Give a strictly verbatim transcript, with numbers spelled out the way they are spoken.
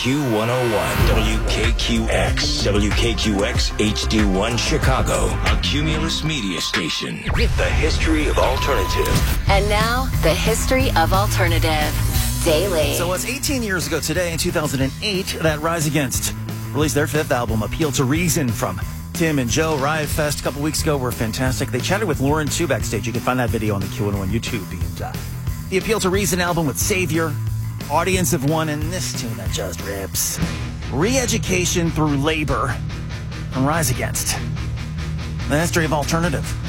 Q one oh one, W K Q X, W K Q X H D one Chicago, a Cumulus media station. The history of alternative. And now, the history of alternative. Daily. So it was eighteen years ago today, in two thousand eight, that Rise Against released their fifth album, Appeal to Reason, from Tim and Joe. Riot Fest a couple weeks ago were fantastic. They chatted with Lauren too backstage. You can find that video on the Q one oh one YouTube. And, uh, the Appeal to Reason album with Savior, Audience of One, and this tune that just rips. Re-Education Through Labor from Rise Against. The history of alternative.